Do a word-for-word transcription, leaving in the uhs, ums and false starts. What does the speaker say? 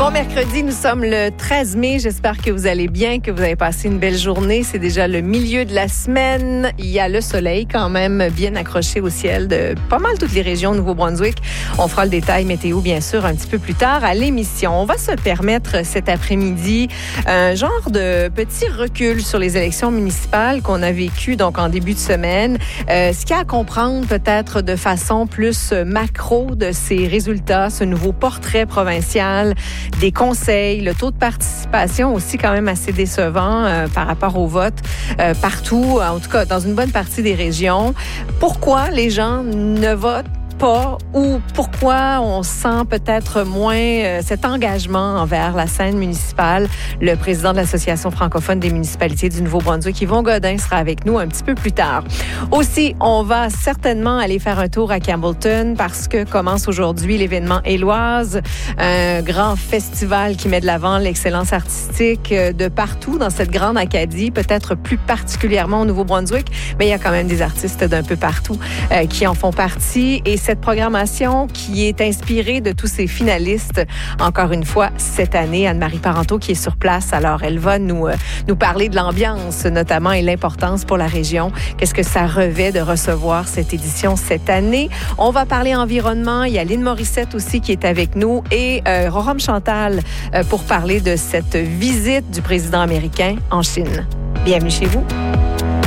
Bon mercredi, nous sommes le treize mai. J'espère que vous allez bien, que vous avez passé une belle journée. C'est déjà le milieu de la semaine. Il y a le soleil quand même bien accroché au ciel de pas mal toutes les régions du Nouveau-Brunswick. On fera le détail météo, bien sûr, un petit peu plus tard à l'émission. On va se permettre cet après-midi un genre de petit recul sur les élections municipales qu'on a vécues donc en début de semaine. Euh, ce qu'il y a à comprendre peut-être de façon plus macro de ces résultats, ce nouveau portrait provincial, des conseils, le taux de participation aussi quand même assez décevant euh, par rapport au vote euh, partout, en tout cas dans une bonne partie des régions. Pourquoi les gens ne votent pas ou pourquoi on sent peut-être moins euh, cet engagement envers la scène municipale. Le président de l'Association francophone des municipalités du Nouveau-Brunswick, Yvon Godin, sera avec nous un petit peu plus tard. Aussi, on va certainement aller faire un tour à Campbellton parce que commence aujourd'hui l'événement Éloise, un grand festival qui met de l'avant l'excellence artistique de partout dans cette grande Acadie, peut-être plus particulièrement au Nouveau-Brunswick, mais il y a quand même des artistes d'un peu partout euh, qui en font partie. Et cette programmation qui est inspirée de tous ces finalistes, encore une fois, cette année, Anne-Marie Parenteau qui est sur place. Alors, elle va nous, euh, nous parler de l'ambiance, notamment, et l'importance pour la région. Qu'est-ce que ça revêt de recevoir cette édition cette année? On va parler environnement. Il y a Lynn Morissette aussi qui est avec nous et euh, Roram Chantal euh, pour parler de cette visite du président américain en Chine. Bienvenue chez vous.